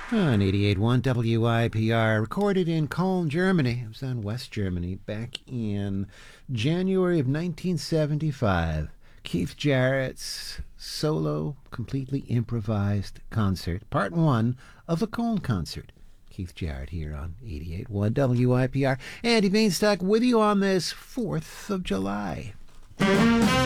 On 88.1 WIPR, recorded in Cologne, Germany. It was on West Germany back in January of 1975. Keith Jarrett's solo, completely improvised concert, part one of the Cologne concert. Keith Jarrett here on 88.1 WIPR. Andy Bienstock with you on this 4th of July.